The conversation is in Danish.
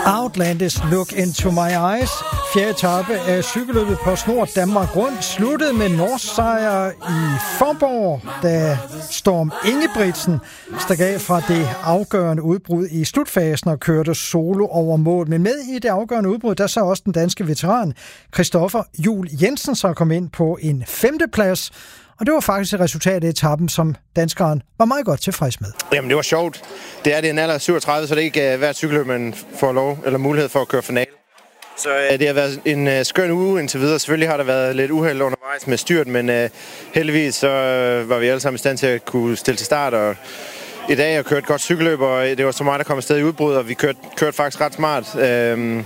Outlandish Look Into My Eyes. Fjerde etape af cykelløbet på Snor Danmark Rundt sluttede med Nordsejr i Faaborg, da Storm Ingebrigtsen stak af fra det afgørende udbrud i slutfasen og kørte solo over mål. Men med i det afgørende udbrud, der så også den danske veteran Christoffer Juhl Jensen, så kom ind på en 5. plads. Og det var faktisk et resultat af etappen, som danskeren var meget godt tilfreds med. Jamen, det var sjovt. Det er en alder 37, så det er ikke hvert cykelløb, man får lov eller mulighed for at køre finale. Så det har været en skøn uge indtil videre. Selvfølgelig har der været lidt uheld undervejs med styrt, men heldigvis så var vi alle sammen i stand til at kunne stille til start. Og i dag har kørt et godt cykelløb, og det var så meget, der kom afsted i udbrud, og vi kørte faktisk ret smart.